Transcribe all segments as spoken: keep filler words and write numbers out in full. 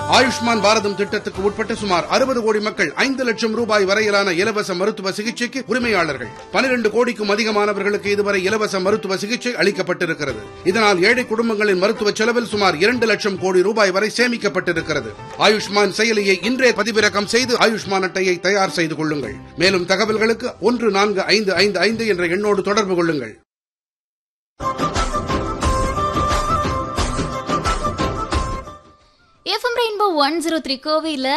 ஆயுஷ்மான் பாரதம் திட்டத்துக்கு உட்பட்ட சுமார் அறுபது கோடி மக்கள் ஐந்து லட்சம் ரூபாய் வரையிலான இலவச மருத்துவ சிகிச்சைக்கு உரிமையாளர்கள். பனிரெண்டு கோடிக்கும் அதிகமானவர்களுக்கு இதுவரை இலவச மருத்துவ சிகிச்சை அளிக்கப்பட்டிருக்கிறது. இதனால் ஏழை குடும்பங்களின் மருத்துவ செலவில் சுமார் இரண்டு லட்சம் கோடி ரூபாய் வரை சேமிக்கப்பட்டிருக்கிறது. ஆயுஷ்மான் செயலியை இன்றே பதிவிறக்கம் செய்து ஆயுஷ்மான் அட்டையை தயார் செய்து கொள்ளுங்கள். மேலும் தகவல்களுக்கு ஒன்று நான்கு ஐந்து ஐந்து ஐந்து என்ற எண்ணோடு தொடர்பு கொள்ளுங்கள். FM rainbow one zero three கோவையில்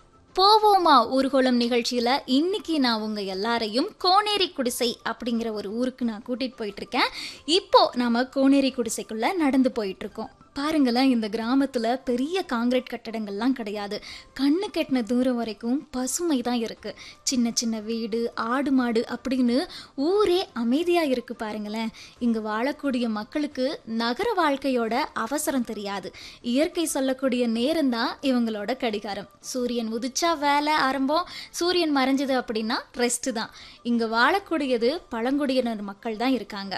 போவோமா ஊர்கோலம் நிகழ்ச்சியில் இன்னைக்கு நான் உங்க எல்லாரையும் கோனேரி குடிசை அப்படிங்கிற ஒரு ஊருக்கு நான் கூட்டிட்டு போயிட்டு இருக்கேன். இப்போ நாம கோனேரி குடிசைக்குள்ள நடந்து போயிட்டு இருக்கோம். பாருங்களேன், இந்த கிராமத்துல பெரிய காங்கிரீட் கட்டடங்கள்லாம் கிடையாது. கண்ணு கெட்டின தூரம் வரைக்கும் பசுமை தான் இருக்கு. சின்ன சின்ன வீடு, ஆடு மாடு அப்படின்னு ஊரே அமைதியா இருக்கு. பாருங்களேன், இங்க வாழக்கூடிய மக்களுக்கு நகர வாழ்க்கையோட அவசரம் தெரியாது. இயற்கை சொல்லக்கூடிய நேரம் தான் இவங்களோட கடிகாரம். சூரியன் உதிச்சா வேலை ஆரம்பம், சூரியன் மறைஞ்சது அப்படின்னா ரெஸ்ட் தான். இங்க வாழக்கூடியது பழங்குடியினர் மக்கள் தான் இருக்காங்க.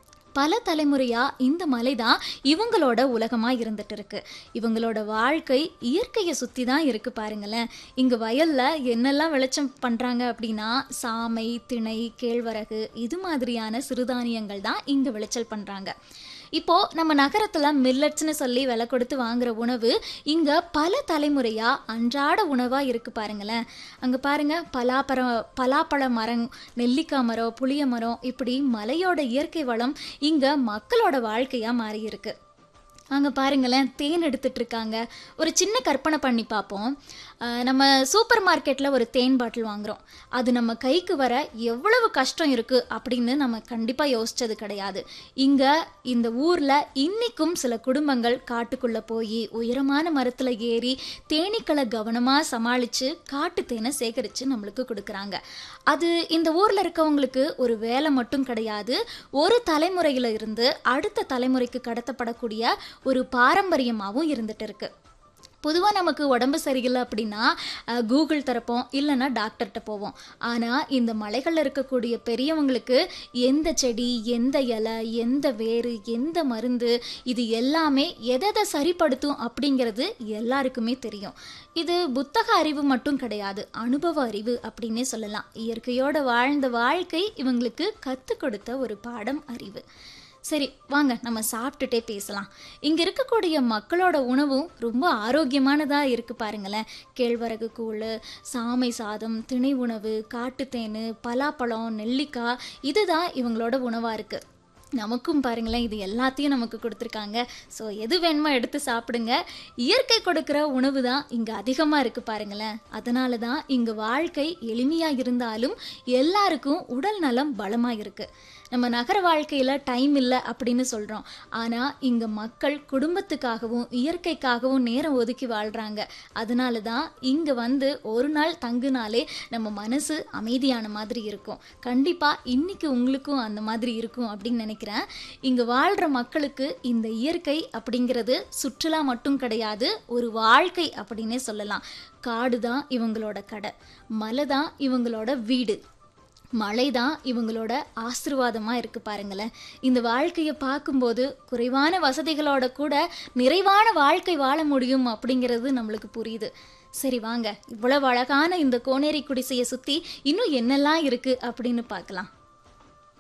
பல தலைமுறையா இந்த மலை தான் இவங்களோட உலகமா இருந்துட்டு இருக்கு. இவங்களோட வாழ்க்கை இயற்கையை சுத்தி தான் இருக்கு. பாருங்களேன், இங்க வயல்ல என்னெல்லாம் விளைச்சம் பண்றாங்க அப்படின்னா சாமை, திணை, கேழ்வரகு இது மாதிரியான சிறுதானியங்கள் தான் இங்க விளைச்சல் பண்றாங்க. இப்போ நம்ம நகரத்துல மில்லட்ஸ்னு சொல்லி விலை கொடுத்து வாங்குற உணவு இங்க பல தலைமுறையா அன்றாட உணவா இருக்கு. பாருங்களேன், அங்க பாருங்க, பலாப்பழம் பலாப்பழ மரம், நெல்லிக்காய் மரம், புளிய மரம், இப்படி மலையோட இயற்கை வளம் இங்க மக்களோட வாழ்க்கையா மாறி இருக்கு. அங்கே பாருங்களேன், தேன் எடுத்துட்டு இருக்காங்க. ஒரு சின்ன கற்பனை பண்ணி பார்ப்போம். நம்ம சூப்பர் மார்க்கெட்டில் ஒரு தேன் பாட்டில் வாங்குகிறோம். அது நம்ம கைக்கு வர எவ்வளவு கஷ்டம் இருக்குது அப்படின்னு நம்ம கண்டிப்பாக யோசித்தது கிடையாது. இங்கே இந்த ஊரில் இன்றைக்கும் சில குடும்பங்கள் காட்டுக்குள்ளே போய் உயரமான மரத்தில் ஏறி தேனீக்களை கவனமாக சமாளித்து காட்டு தேனை சேகரித்து நம்மளுக்கு கொடுக்குறாங்க. அது இந்த ஊரில் இருக்கவங்களுக்கு ஒரு வேலை மட்டும் கிடையாது, ஒரு தலைமுறையில் இருந்து அடுத்த தலைமுறைக்கு கடத்தப்படக்கூடிய ஒரு பாரம்பரியமாகவும் இருந்துட்டு இருக்கு. பொதுவாக நமக்கு உடம்பு சரியில்லை அப்படின்னா கூகுள் திறப்போம், இல்லைன்னா டாக்டர்கிட்ட போவோம். ஆனால் இந்த மலைகளில் இருக்கக்கூடிய பெரியவங்களுக்கு எந்த செடி, எந்த இலை, எந்த வேறு, எந்த மருந்து, இது எல்லாமே எதை சரிப்படுத்தும் அப்படிங்கிறது எல்லாருக்குமே தெரியும். இது புத்தக அறிவு மட்டும் கிடையாது, அனுபவ அறிவு அப்படின்னே சொல்லலாம். இயற்கையோட வாழ்ந்த வாழ்க்கை இவங்களுக்கு கற்றுக் கொடுத்த ஒரு பாடம் அறிவு. சரி வாங்க நம்ம சாப்பிட்டுட்டே பேசலாம். இங்கே இருக்கக்கூடிய மக்களோட உணவும் ரொம்ப ஆரோக்கியமானதாக இருக்குது. பாருங்களேன், கேழ்வரகு கூழ், சாமை சாதம், திணை உணவு, காட்டுத்தேன், பலாப்பழம், நெல்லிக்காய் இதுதான் இவங்களோட உணவாக இருக்குது. நமக்கும் பாருங்களேன், இது எல்லாத்தையும் நமக்கு கொடுத்துருக்காங்க. ஸோ எது வேணுமோ எடுத்து சாப்பிடுங்க. இயற்கை கொடுக்குற உணவு தான் இங்கே அதிகமாக இருக்குது. பாருங்களேன், அதனால தான் இங்கே வாழ்க்கை எளிமையாக இருந்தாலும் எல்லாருக்கும் உடல் நலம் பலமாக இருக்குது. நம்ம நகர வாழ்க்கையில் டைம் இல்லை அப்படின்னு சொல்கிறோம், ஆனால் இங்கே மக்கள் குடும்பத்துக்காகவும் இயற்கைக்காகவும் நேரம் ஒதுக்கி வாழ்கிறாங்க. அதனால தான் இங்கே வந்து ஒரு நாள் தங்குனாலே நம்ம மனசு அமைதியான மாதிரி இருக்கும். கண்டிப்பாக இன்னைக்கு உங்களுக்கும் அந்த மாதிரி இருக்கும் அப்படின்னு நினைக்கிறேன். இங்கே வாழ்கிற மக்களுக்கு இந்த இயற்கை அப்படிங்கிறது சுற்றுலா மட்டும் கிடையாது, ஒரு வாழ்க்கை அப்படின்னே சொல்லலாம். காடு தான் இவங்களோட கடை, மலை தான் இவங்களோட வீடு, மழை தான் இவங்களோட ஆசீர்வாதமாக இருக்குது. பாருங்களேன், இந்த வாழ்க்கையை பார்க்கும்போது குறைவான வசதிகளோட கூட நிறைவான வாழ்க்கை வாழ முடியும் அப்படிங்கிறது நம்மளுக்கு புரியுது. சரி வாங்க, இவ்வளவு அழகான இந்த கோனேரி குடிசையை சுற்றி இன்னும் என்னெல்லாம் இருக்குது அப்படின்னு பார்க்கலாம்.